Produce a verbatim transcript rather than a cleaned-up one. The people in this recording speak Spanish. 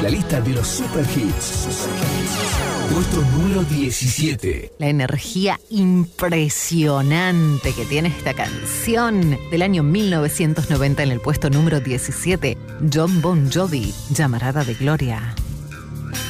La lista de los super hits. Puesto número diecisiete. La energía impresionante que tiene esta canción del año mil novecientos noventa en el puesto número diecisiete. Jon Bon Jovi, Llamarada de Gloria.